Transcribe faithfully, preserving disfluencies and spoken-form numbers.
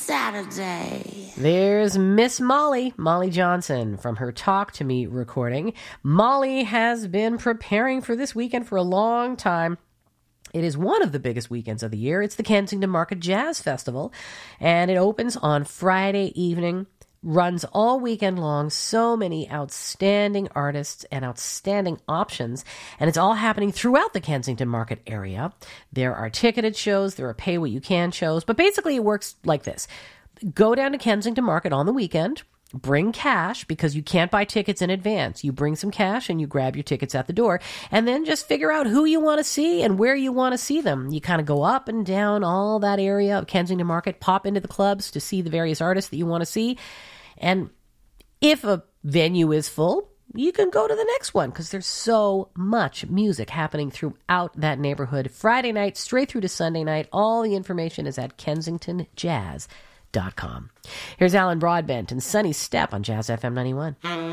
Saturday. There's Miss Molly, Molly Johnson, from her Talk to Me recording. Molly has been preparing for this weekend for a long time. It is one of the biggest weekends of the year. It's the Kensington Market Jazz Festival, and it opens on Friday evening, runs all weekend long. So many outstanding artists and outstanding options, and it's all happening throughout the Kensington Market area. There are ticketed shows, there are pay-what-you-can shows, but basically it works like this. Go down to Kensington Market on the weekend, bring cash because you can't buy tickets in advance. You bring some cash and you grab your tickets at the door, and then just figure out who you want to see and where you want to see them. You kind of go up and down all that area of Kensington Market, pop into the clubs to see the various artists that you want to see. And if a venue is full, you can go to the next one because there's so much music happening throughout that neighborhood. Friday night straight through to Sunday night. All the information is at kensington jazz dot com. Here's Alan Broadbent and Sunny Step on Jazz F M ninety-one.